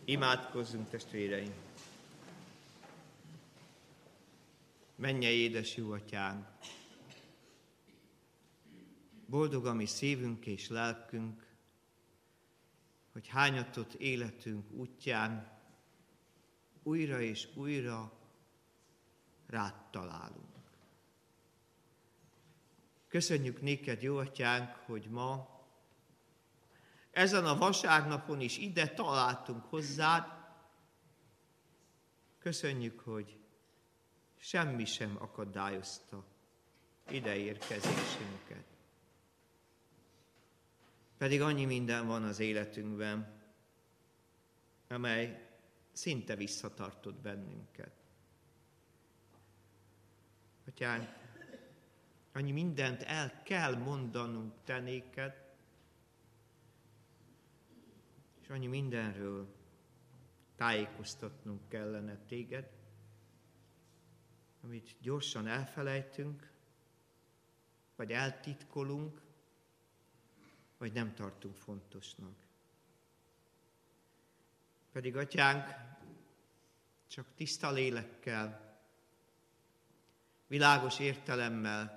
Imádkozzunk, testvéreim! Mennyei édes jó atyánk! Boldog a mi szívünk és lelkünk, hogy hányatott életünk útján újra és újra rád találunk. Köszönjük néked, jó atyánk, hogy ma ezen a vasárnapon is ide találtunk hozzád. Köszönjük, hogy semmi sem akadályozta ide érkezésünket. Pedig annyi minden van az életünkben, amely szinte visszatartott bennünket. Atyánk, annyi mindent el kell mondanunk te néked, és annyi mindenről tájékoztatnunk kellene téged, amit gyorsan elfelejtünk, vagy eltitkolunk, vagy nem tartunk fontosnak. Pedig, atyánk, csak tiszta lélekkel, világos értelemmel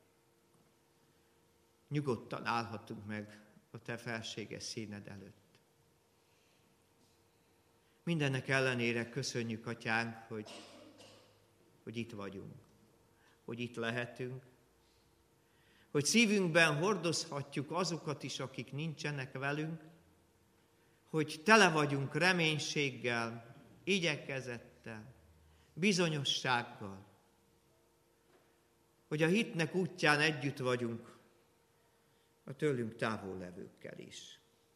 nyugodtan állhatunk meg a te felséges színed előtt. Mindennek ellenére köszönjük, atyánk, hogy itt vagyunk, hogy itt lehetünk, hogy szívünkben hordozhatjuk azokat is, akik nincsenek velünk, hogy tele vagyunk reménységgel, igyekezettel, bizonyossággal, hogy a hitnek útján együtt vagyunk a tőlünk távol levőkkel is.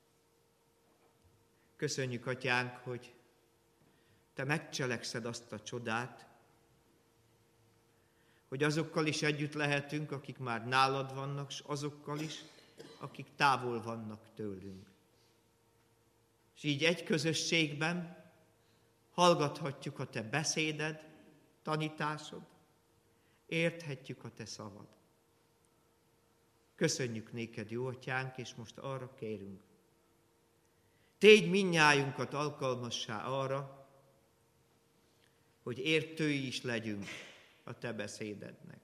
Köszönjük, atyánk, hogy te megcselekszed azt a csodát, hogy azokkal is együtt lehetünk, akik már nálad vannak, és azokkal is, akik távol vannak tőlünk. És így egy közösségben hallgathatjuk a te beszéded, tanításod, érthetjük a te szavad. Köszönjük néked, jó atyánk, és most arra kérünk. Tégy mindnyájunkat alkalmassá arra, hogy értői is legyünk a te beszédednek.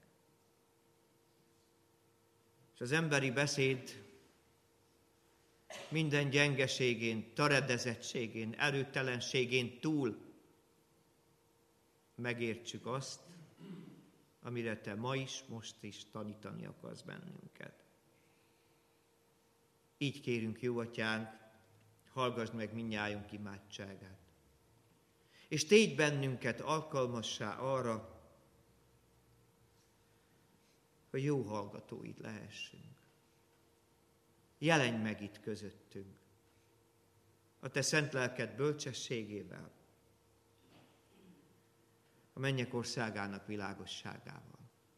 És az emberi beszéd minden gyengeségén, töredezettségén, erőtelenségén túl megértsük azt, amire te ma is, most is tanítani akarsz bennünket. Így kérünk, jó atyánk, hallgassd meg mindnyájunk imádságát. És tégy bennünket alkalmassá arra, hogy jó hallgatóid lehessünk. Jelenj meg itt közöttünk, a te szent lelked bölcsességével, a mennyek országának világosságával.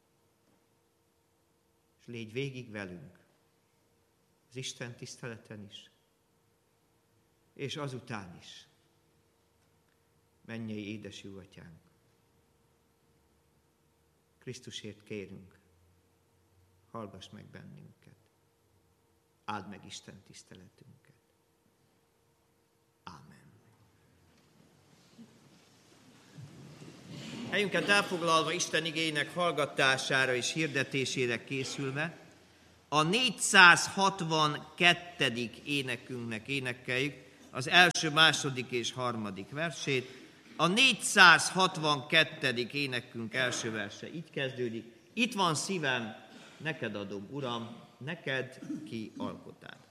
És légy végig velünk, az Isten tiszteleten is, és azután is. Mennyei édes jó atyánk! Krisztusért kérünk, hallgass meg bennünket, áld meg Isten tiszteletünket. Ámen. Helyünket elfoglalva, Isten igének hallgatására és hirdetésére készülve, a 462. énekünknek énekeljük az első, második és harmadik versét. A 462. énekünk első verse így kezdődik. Itt van szívem, neked adom, Uram, neked ki alkotás.